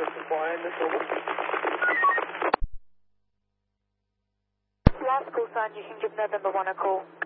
Last call sign, you can give November 1 a call.